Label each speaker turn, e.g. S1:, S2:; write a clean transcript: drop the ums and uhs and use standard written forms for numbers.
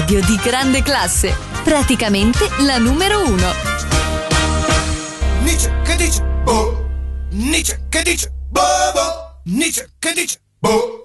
S1: radio di grande classe, praticamente la numero 1.
S2: Nietzsche che dice, boh, Nietzsche che dice, boh, boh, Nietzsche che dice, boh.